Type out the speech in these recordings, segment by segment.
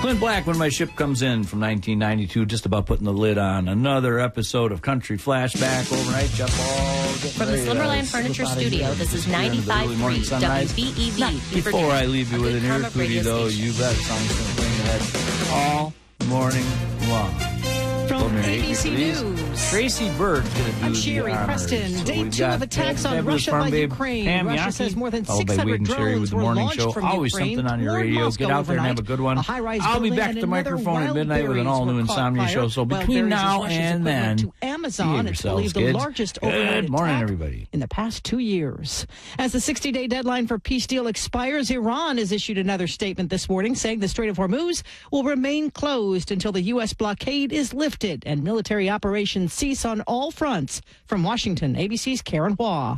Clint Black, when my ship comes in from 1992, just about putting the lid on another episode of Country Flashback overnight. Jeff Ball. From the Slumberland Furniture Studio, this is 95.3 WBEV. Before I leave you with an ear cootie, though, you bet song's going to bring your head all morning long. From ABC News. Tracy Bird's going to do I'm Sherry Preston. So Day 2 of attacks on Russia by Ukraine. Russia says more than 600 drones were launched from Always Ukraine something on your toward radio. Moscow Get out there and have a overnight. good one. I'll be back at the microphone at midnight with an all-new Insomnia show. So between now and then, to Amazon, it's believed the largest overnight good morning, attack everybody. in the past 2 years. As the 60-day deadline for peace deal expires, Iran has issued another statement this morning saying the Strait of Hormuz will remain closed until the U.S. blockade is lifted and military operations cease on all fronts. From Washington, ABC's Karen Hua.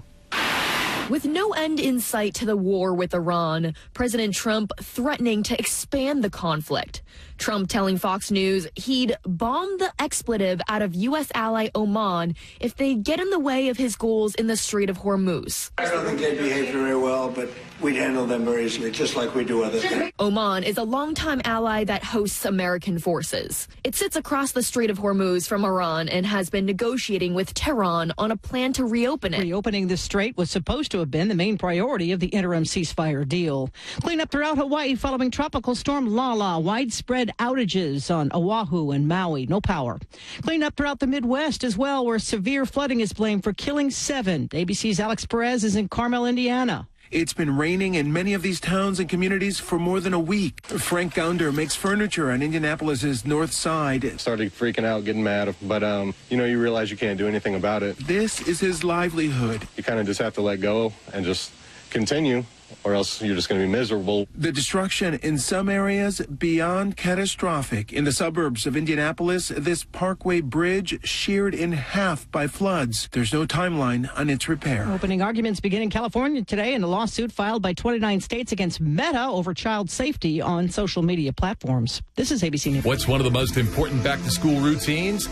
With no end in sight to the war with Iran, President Trump threatening to expand the conflict. Trump telling Fox News he'd bomb the expletive out of U.S. ally Oman if they get in the way of his goals in the Strait of Hormuz. I don't think they'd behave very well, but we'd handle them very easily, just like we do other things. Oman is a longtime ally that hosts American forces. It sits across the Strait of Hormuz from Iran and has been negotiating with Tehran on a plan to reopen it. Reopening the strait was supposed to have been the main priority of the interim ceasefire deal. Cleanup throughout Hawaii following Tropical Storm Lala. Widespread outages on Oahu and Maui. No power. Cleanup throughout the Midwest as well, where severe flooding is blamed for killing 7. ABC's Alex Perez is in Carmel, Indiana. It's been raining in many of these towns and communities for more than a week. Frank Gounder makes furniture on Indianapolis's north side. Started freaking out, getting mad, but, you realize you can't do anything about it. This is his livelihood. You kind of just have to let go and just continue, or else you're just going to be miserable. The destruction in some areas beyond catastrophic. In the suburbs of Indianapolis, this Parkway Bridge sheared in half by floods. There's no timeline on its repair. Opening arguments begin in California today in a lawsuit filed by 29 states against Meta over child safety on social media platforms. This is ABC News. What's one of the most important back-to-school routines?